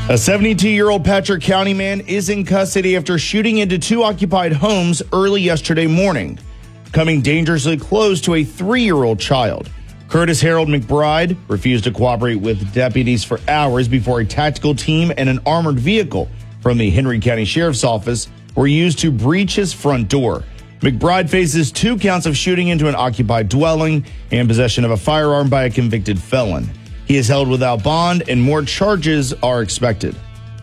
A 72-year-old Patrick County man is in custody after shooting into two occupied homes early yesterday morning, coming dangerously close to a 3-year-old child. Curtis Harold McBride refused to cooperate with deputies for hours before a tactical team and an armored vehicle from the Henry County Sheriff's Office were used to breach his front door. McBride faces 2 counts of shooting into an occupied dwelling and possession of a firearm by a convicted felon. He is held without bond, and more charges are expected.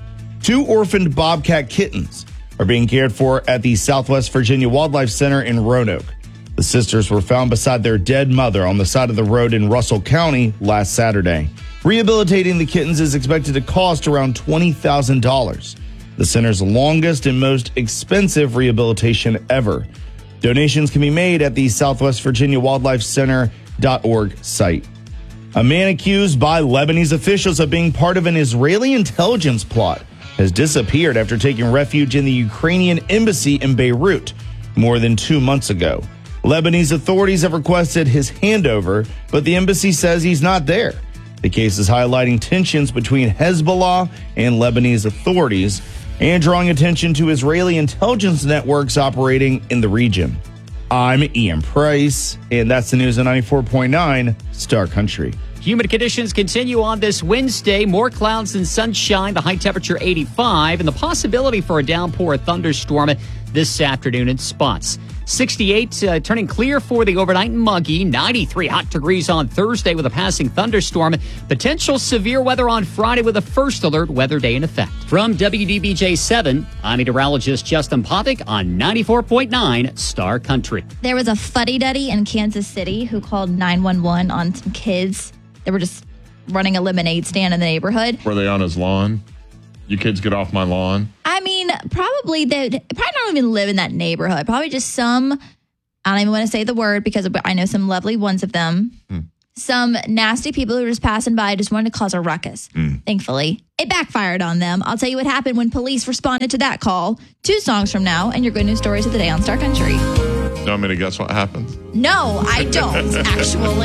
2 orphaned bobcat kittens are being cared for at the Southwest Virginia Wildlife Center in Roanoke. The sisters were found beside their dead mother on the side of the road in Russell County last Saturday. Rehabilitating the kittens is expected to cost around $20,000, the center's longest and most expensive rehabilitation ever. Donations can be made at the Southwest Virginia Wildlife Center.org site. A man accused by Lebanese officials of being part of an Israeli intelligence plot has disappeared after taking refuge in the Ukrainian embassy in Beirut more than 2 months ago. Lebanese authorities have requested his handover, but the embassy says he's not there. The case is highlighting tensions between Hezbollah and Lebanese authorities and drawing attention to Israeli intelligence networks operating in the region. I'm Ian Price, and that's the news on 94.9 Star Country. Humid conditions continue on this Wednesday. More clouds than sunshine, the high temperature 85, and the possibility for a downpour or thunderstorm this afternoon in spots. 68 turning clear for the overnight and muggy. 93 hot degrees on Thursday with a passing thunderstorm. Potential severe weather on Friday with a first alert weather day in effect. From WDBJ 7, I'm meteorologist Justin Popick on 94.9 Star Country. There was a fuddy-duddy in Kansas City who called 911 on some kids that were just running a lemonade stand in the neighborhood. Were they on his lawn? You kids get off my lawn. I mean, probably don't even live in that neighborhood. Probably just some, I don't even want to say the word because I know some lovely ones of them. Some nasty people who were just passing by just wanted to cause a ruckus. Thankfully, it backfired on them. I'll tell you what happened when police responded to that call 2 songs from now and your good news stories of the day on Star Country. You want me to guess what happened? No, I don't, actually.